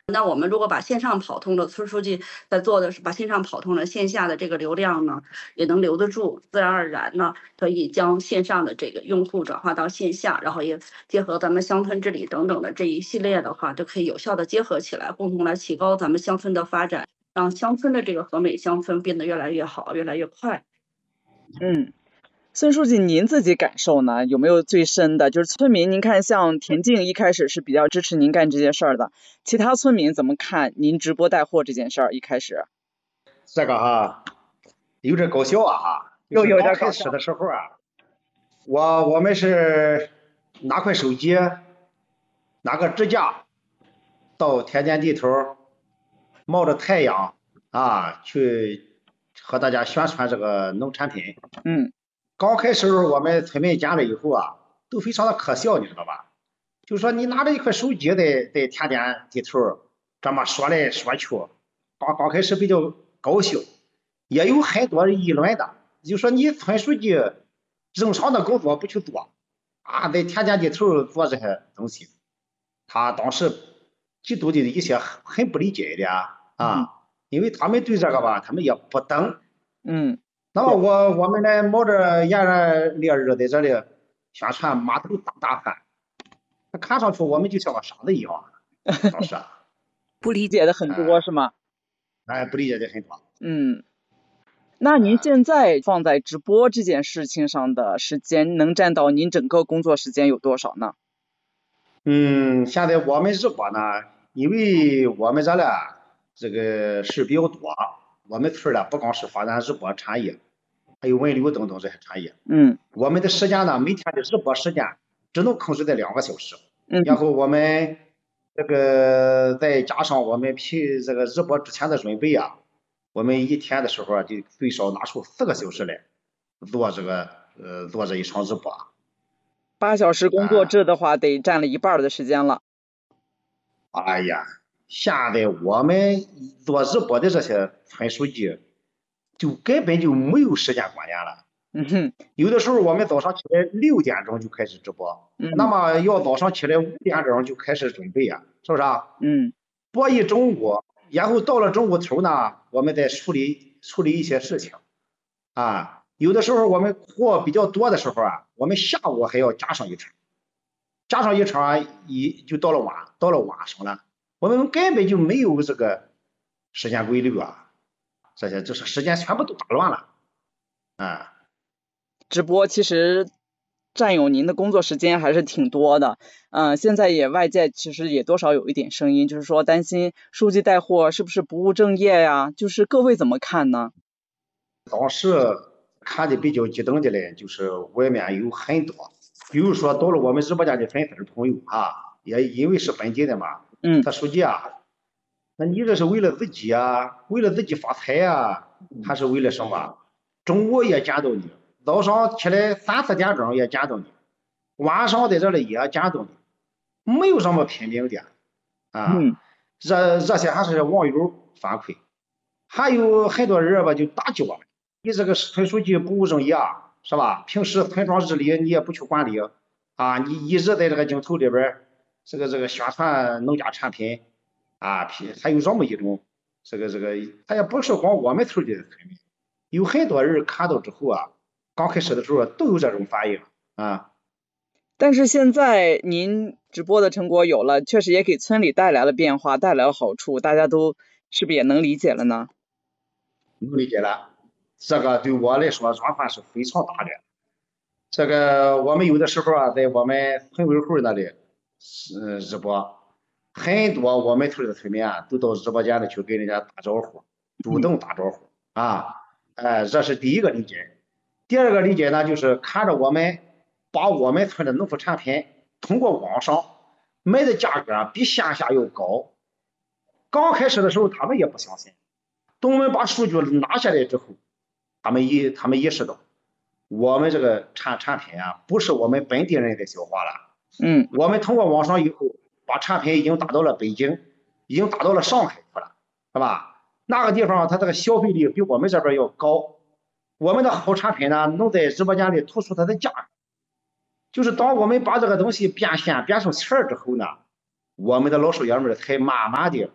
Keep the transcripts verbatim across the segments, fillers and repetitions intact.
那我们如果把线上跑通了，村书记在做的是把线上跑通了，线下的这个流量呢也能留得住，自然而然呢可以将线上的这个用户转化到线下，然后也结合咱们乡村治理等等的这一系列的话，就可以有效的结合起来，共同来提高咱们乡村的发展，让乡村的这个和美乡村变得越来越好，越来越快。 嗯。孙书记，您自己感受呢？有没有最深的？就是村民，您看，像田径一开始是比较支持您干这件事儿的，其他村民怎么看您直播带货这件事儿？一开始， 这个哈有点搞笑啊哈， 又有点开始的时候啊，我我们是拿块手机，拿个支架，到田间地头，冒着太阳啊，去和大家宣传这个农产品。 嗯。 刚开始我们村民见了以后啊，都非常的可笑，你知道吧？就说你拿着一块手机在在田间地头这么说来说去，刚刚开始比较高兴，也有很多议论的，就说你村书记正常的工作不去做啊，在田间地头做这些东西，他当时极度的一些很不理解的啊， 嗯、 因为他们对这个吧，他们也不懂， 嗯。 那么我我们呢冒着炎热烈日在这里宣传码头大大汉，看上去我们就像个傻子一样，当时不理解的很多、哎、是吗？ 哎，不理解的很多。 嗯，那您现在放在直播这件事情上的时间能占到您整个工作时间有多少呢？ 嗯，现在我们直播呢，因为我们这里这个事比较多，我们村呢不光是发展直播产业。还有文旅等等这些产业， 嗯， 我们的时间呢，每天的直播时间只能控制在两个小时， 嗯， 然后我们这个再加上我们平这个直播之前的准备啊，我们一天的时候啊，就最少拿出四个小时来做这个呃做这一场直播。 八小时工作制的话，啊、得占了一半的时间了。 哎呀，现在我们做直播的这些村书记。就根本就没有时间观念了。 嗯哼， 有的时候我们早上起来六点钟就开始直播， 嗯， 那么要早上起来五点钟就开始准备啊，是不是啊？ 嗯， 播一中午，然后到了中午头呢，我们再处理处理一些事情，啊，有的时候我们货比较多的时候啊，我们下午还要加上一场，加上一场一就到了晚，到了晚上了，我们根本就没有这个时间规律啊。这些就是时间全部都打乱了，啊！ 直播其实占有您的工作时间还是挺多的，嗯、呃，现在也外界其实也多少有一点声音，就是说担心书记带货是不是不务正业呀？就是各位怎么看呢？ 当时看的比较激动的嘞，就是外面有很多，比如说到了我们直播间的粉丝朋友啊，也因为是本地的嘛， 嗯， 他书记啊。那你这是为了自己啊，为了自己发财啊，还是为了什么？中午也见到你，早上起来三四点钟也见到你，晚上在这里也见到你，没有什么拼命的啊。 嗯， 这这些还是网友反馈，还有很多人吧就打击我们，你这个村书记不务正业啊，是吧？平时村庄治理你也不去管理啊，你一直在这个镜头里边，这个这个宣传农家产品。啊，还有这么一种，这个这个，他也不是光我们村里的村民，有很多人看到之后啊，刚开始的时候都有这种反应啊。 但是现在您直播的成果有了，确实也给村里带来了变化，带来了好处，大家都是不是也能理解了呢？ 能理解了，这个对我来说转换是非常大的。这个我们有的时候啊，在我们村委会那里，嗯，直播。很多我们村的村民啊，都到直播间里去跟人家打招呼，主动打招呼啊，哎，这是第一个理解。第二个理解呢，就是看着我们把我们村的农副产品通过网上卖的价格比线下要高。刚开始的时候，他们也不相信，等我们把数据拿下来之后，他们意他们意识到，我们这个产产品啊，不是我们本地人在消化了， 嗯， 我们通过网上以后。把产品已经打到了北京，已经打到了上海去了，是吧？那个地方它这个消费力比我们这边要高，我们的好产品呢，能在直播间里突出它的价格。就是当我们把这个东西变现变成钱之后呢，我们的老少爷们才慢慢的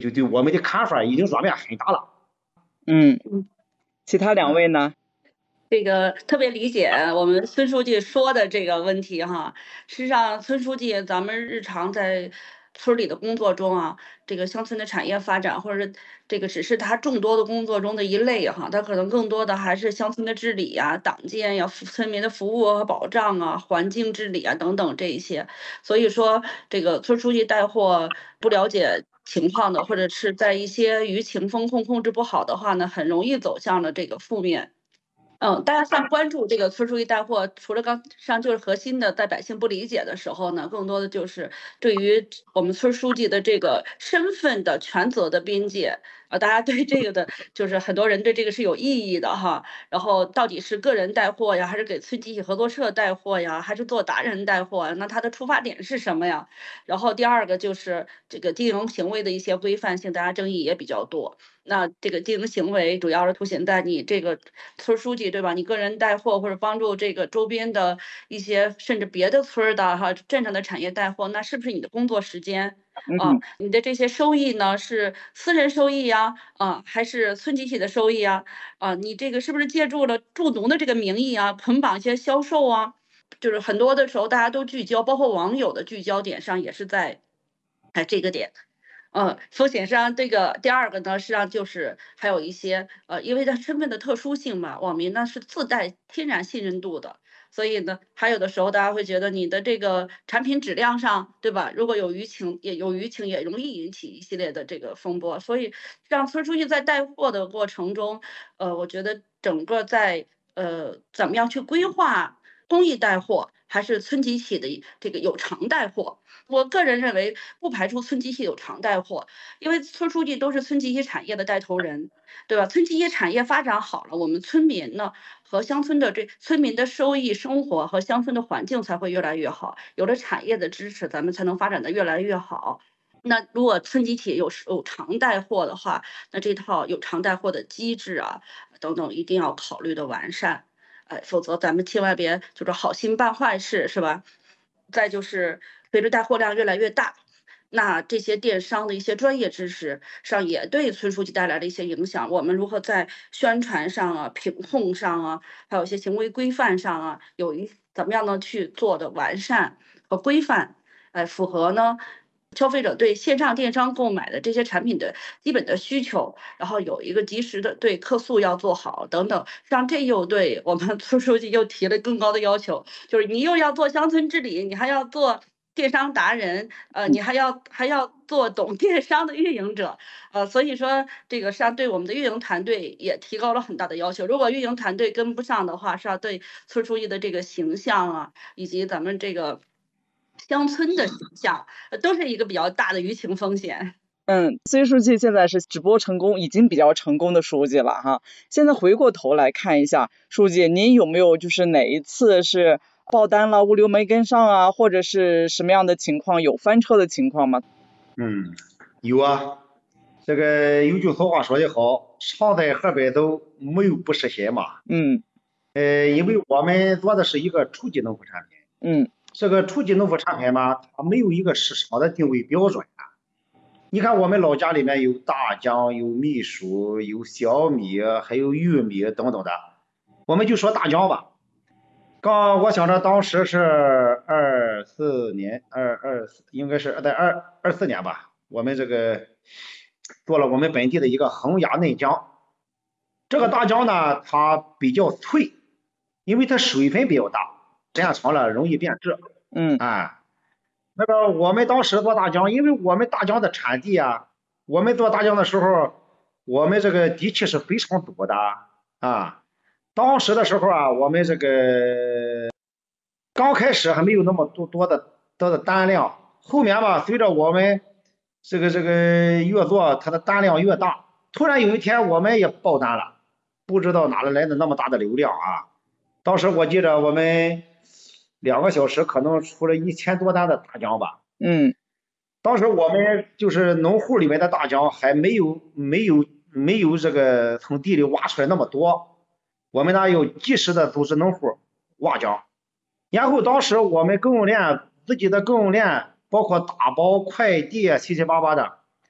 就对我们的看法已经转变很大了。 嗯，其他两位呢？ 这个特别理解我们孙书记说的这个问题哈。实际上，孙书记咱们日常在村里的工作中啊，这个乡村的产业发展，或者是这个只是他众多的工作中的一类哈，他可能更多的还是乡村的治理呀、党建呀、村民的服务和保障啊、环境治理啊等等这一些。所以说，这个村书记带货不了解情况的，或者是在一些舆情风控控制不好的话呢，很容易走向了这个负面。嗯，大家像关注这个村书记带货，除了刚上就是核心的，在百姓不理解的时候呢，更多的就是对于我们村书记的这个身份的权责的边界啊，大家对这个的，就是很多人对这个是有意义的哈。然后到底是个人带货呀，还是给村集体合作社带货呀，还是做达人带货呀？那他的出发点是什么呀？然后第二个就是这个经营行为的一些规范性，大家争议也比较多。那这个经营行为主要是凸显在你这个村书记对吧？你个人带货或者帮助这个周边的一些甚至别的村的哈镇上的产业带货，那是不是你的工作时间啊？你的这些收益呢是私人收益呀啊，还是村集体的收益啊？啊，你这个是不是借助了助农的这个名义啊，捆绑一些销售啊？就是很多的时候大家都聚焦，包括网友的聚焦点上也是在哎这个点。嗯，风险上这个第二个呢，实际上就是还有一些呃，因为它身份的特殊性嘛，网民呢是自带天然信任度的，所以呢，还有的时候大家会觉得你的这个产品质量上，对吧？如果有舆情，也有舆情，也容易引起一系列的这个风波。所以让村书记在带货的过程中，呃，我觉得整个在呃怎么样去规划公益带货，还是村集体的这个有偿带货。我个人认为，不排除村集体有偿带货，因为村书记都是村集体产业的带头人，对吧？村集体产业发展好了，我们村民呢和乡村的这村民的收益、生活和乡村的环境才会越来越好。有了产业的支持，咱们才能发展的越来越好。那如果村集体有有偿带货的话，那这套有偿带货的机制啊等等，一定要考虑的完善。哎，否则咱们千万别就是好心办坏事，是吧？再就是随着带货量越来越大，那这些电商的一些专业知识上也对村书记带来了一些影响。我们如何在宣传上啊、品控上啊，还有一些行为规范上啊，有一怎么样呢去做的完善和规范，哎，符合呢消费者对线上电商购买的这些产品的基本的需求，然后有一个及时的对客诉要做好等等，让这又对我们村书记又提了更高的要求，就是你又要做乡村治理，你还要做电商达人，呃，你还要还要做懂电商的运营者，呃，所以说这个实际上对我们的运营团队也提高了很大的要求。如果运营团队跟不上的话，是要对村书记的这个形象啊，以及咱们这个乡村的形象，呃都是一个比较大的舆情风险。 嗯，孙书记现在是直播成功，已经比较成功的书记了哈。现在回过头来看一下，书记您有没有就是哪一次是爆单了，物流没跟上啊，或者是什么样的情况，有翻车的情况吗？ 嗯，有啊。这个有句俗话说得好，常在河边走，没有不湿鞋嘛。 嗯呃，因为我们做的是一个初级农副产品， 嗯这个初级农副产品嘛，它没有一个市场的定位标准。你看我们老家里面有大姜、有米薯、有小米，还有玉米等等的。我们就说大姜吧，刚我想着当时是二四年，二二四应该是在二二四年吧，我们这个做了我们本地的一个恒压嫩姜。这个大姜呢，它比较脆，因为它水分比较大，时间长了容易变质。 嗯啊。那个我们当时做大姜，因为我们大姜的产地啊，我们做大姜的时候，我们这个地契是非常多的啊。当时的时候啊，我们这个刚开始还没有那么多多的多的单量，后面吧，随着我们这个这个越做，它的单量越大，突然有一天我们也爆单了，不知道哪里来的那么大的流量啊。当时我记得我们两个小时可能出了一千多单的大姜吧。 嗯当时我们就是农户里面的大姜还没有没有没有这个从地里挖出来那么多，我们呢有及时的组织农户挖姜，然后当时我们供应链自己的供应链包括打包快递七七八八的，